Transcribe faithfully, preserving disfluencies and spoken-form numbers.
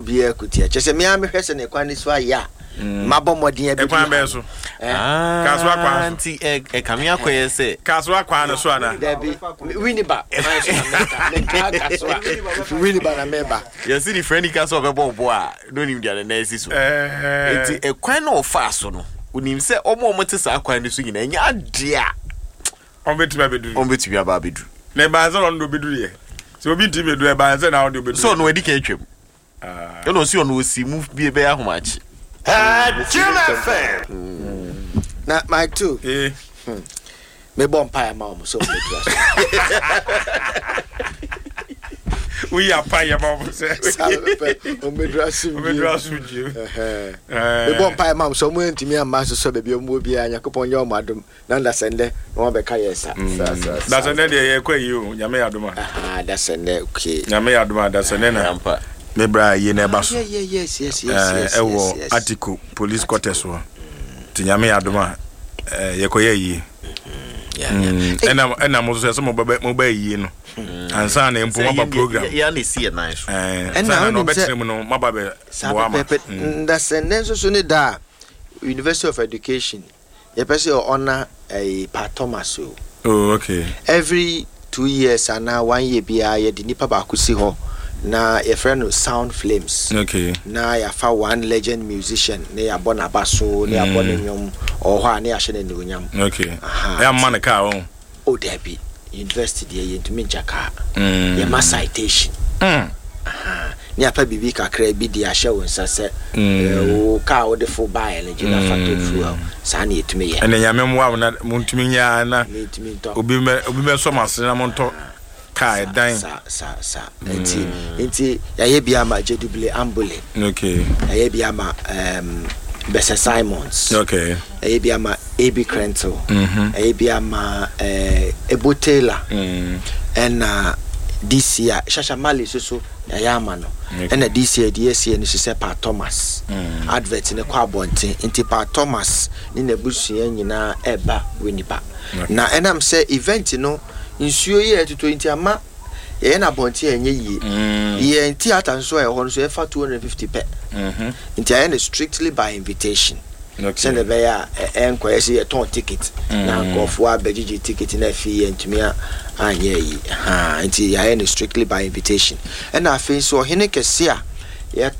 obi akuti a chese me am hwese ne kwan so aya mabo modin abi kwan be so ah kaswa kwan anti e kamia koye se kaswa kwan so ana debi winiba e man so na me kaswa winiba na meba you see the friendly kaswa be bobo a no nim dia na esi so eh enti e kwan na ofa so no unim se omo omo te sa kwan ni so nyina nya adea ombetuma bedu ombetuma ba bedu na ba zo no bedu ye so obi ti bedu e ba ze na odo bedu so no edi kan twem ah you know see on osi move bi be ahomachi ah Juma fan na my two eh me bompa ma o so bedu we are pay about say o medrasu o medrasu ji eh eh bon pai mam so mo ntimi amma so so bebia mo bia yakopon ye o madum na ndasende no be ka yesa ndasende de ye kwa yi o nyame aduma ah ndasende okay nyame aduma ndasende na ampa me bra yi na ba so yes yes yes yes e wo article police quarters wo ti nyame aduma eh ye kwa yi ena ena mo so so mo ba mo ba yi no ansa na empo maba program ya na see nice eh ena no betre mu no maba be boama ndasende so so ni da University of Education ye pese honor a Pat Thomas. Oh okay. Every two years and now one year bia ye di nipa ba kusi ho na your friend Sound Flames. Okay. Na ya fa one legend musician ne ya bona baso ne ya bona nyom o ho ne ya hye ne nyam. Okay. Ya man ka o. O debi university dey ye ntumi jaka. Mm. Ye ma citation. Mm. Aha. Ni apa bibi kakra bi di ahye won sase o ka o de fo buy le jina fato fu sa na etumi ye. Ene nyame mo na muntumi nya na obi me obi me so masere na monto kai dan sa sa sa enti enti ya ye bia ma jedubile ambule. Okay. Ya ye bia ma um Bessa Simons. Okay. Ya ye bia ma A B Crentel. Mhm. Ya ye bia ma eh Ebotela. Mm. And uh this year Shasha Mali so so ya yama no. And this year the year ni se Pat Thomas. Advert ne kwa bonten enti Pat Thomas ni na busua nyina eba wenipa. Na enam say event no nsuo ye twenty ama ye na bonten enye yi. Ye theater nso e ho nso e fa two hundred fifty pe. Mhm. Enti I am strictly by invitation. Okay. Send the bear enquire see a ton ticket. Na go for abegigi ticket na fee entumi a anye yi. Ha, enti I am strictly by invitation. And I feel so hene kese a